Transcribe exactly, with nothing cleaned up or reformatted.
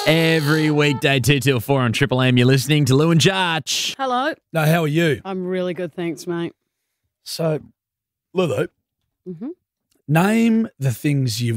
Every weekday, two till four on Triple M, you're listening to Lou and Jarch. Hello. No, how are you? I'm really good, thanks, mate. So, Lulu, Mm-hmm. name the things you've